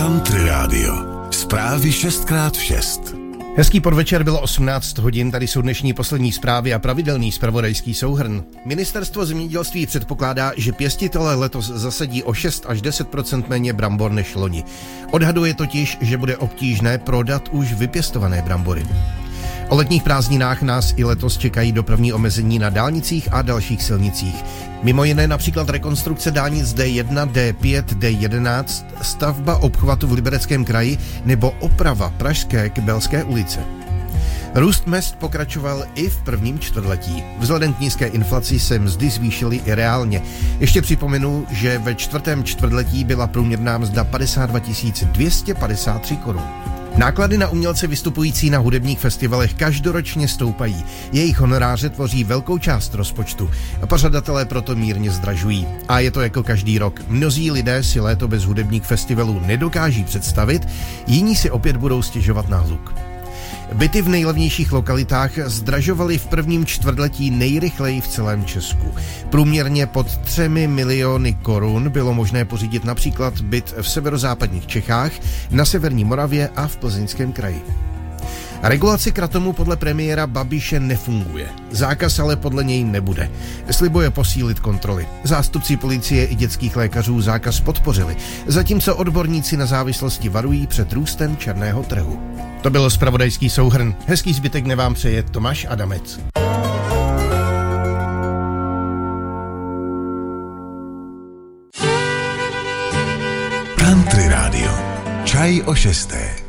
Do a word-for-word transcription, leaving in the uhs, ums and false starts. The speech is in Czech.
Country Radio. Zprávy šestkrát v šest. Hezký podvečer, bylo osmnáct hodin, tady jsou dnešní poslední zprávy a pravidelný zpravodajský souhrn. Ministerstvo zemědělství předpokládá, že pěstitelé letos zasadí o šest až deset procent méně brambor než loni. Odhaduje totiž, že bude obtížné prodat už vypěstované brambory. O letních prázdninách nás i letos čekají dopravní omezení na dálnicích a dalších silnicích. Mimo jiné například rekonstrukce dálnic D jedna, D pět, D jedenáct, stavba obchvatu v Libereckém kraji nebo oprava pražské Kybelské ulice. Růst mezd pokračoval i v prvním čtvrtletí. Vzhledem k nízké inflaci se mzdy zvýšily i reálně. Ještě připomenu, že ve čtvrtém čtvrtletí byla průměrná mzda padesát dva tisíc dvě stě padesát tři korun. Náklady na umělce vystupující na hudebních festivalech každoročně stoupají. Jejich honoráře tvoří velkou část rozpočtu. Pořadatelé proto mírně zdražují. A je to jako každý rok. Mnozí lidé si léto bez hudebních festivalů nedokáží představit, jiní si opět budou stěžovat na hluk. Byty v nejlevnějších lokalitách zdražovaly v prvním čtvrtletí nejrychleji v celém Česku. Průměrně pod třemi miliony korun bylo možné pořídit například byt v severozápadních Čechách, na severní Moravě a v Plzeňském kraji. Regulace kratomu podle premiéra Babiše nefunguje. Zákaz ale podle něj nebude. Slibuje posílit kontroly. Zástupci policie i dětských lékařů zákaz podpořili, zatímco odborníci na závislosti varují před růstem černého trhu. To byl zpravodajský souhrn. Hezký zbytek dne vám přeje Tomáš Adamec. Country Radio. Čaj o šesté.